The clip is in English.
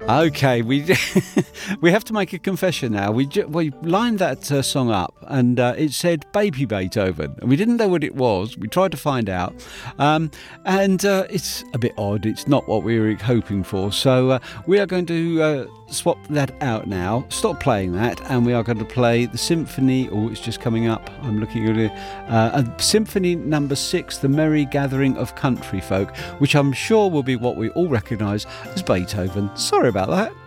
Okay, we we have to make a confession now. We lined that song up, and it said "Baby Beethoven," and we didn't know what it was. We tried to find out, and it's a bit odd. It's not what we were hoping for. So we are going to swap that out now. Stop playing that, and we are going to play the symphony. Oh, it's just coming up. I'm looking at it. Symphony Number 6, "The Merry Gathering of Country Folk," which I'm sure will be what we all recognise as Beethoven. Sorry about that.